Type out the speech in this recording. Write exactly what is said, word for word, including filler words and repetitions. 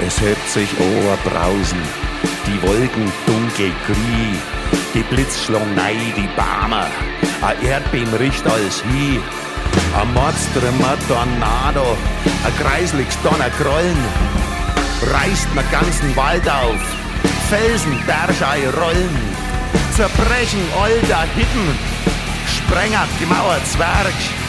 Es hebt sich Oberbrausen, die Wolken dunkel grie, die Blitz schlung nei die Barmer, a Erdbeben riecht alles hi, a Mordströmer Tornado, a kreisligs Donnergrollen, reißt mir ganzen Wald auf, Felsen, Bergei rollen, zerbrechen alter Hitten, Sprenger, gemauert Zwerg,